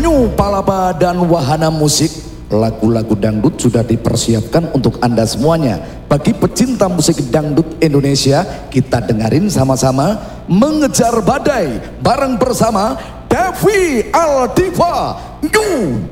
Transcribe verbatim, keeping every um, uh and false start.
New Palapa dan Wahana Musik. Lagu-lagu dangdut sudah dipersiapkan untuk Anda semuanya. Bagi pecinta musik dangdut Indonesia, kita dengerin sama-sama Mengejar Badai bareng bersama Devi Aldiva New